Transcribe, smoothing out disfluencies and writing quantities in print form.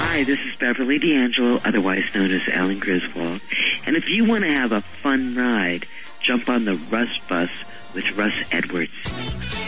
Hi, this is Beverly D'Angelo, otherwise known as Ellen Griswold. And if you want to have a fun ride, jump on the Russ Bus with Russ Edwards.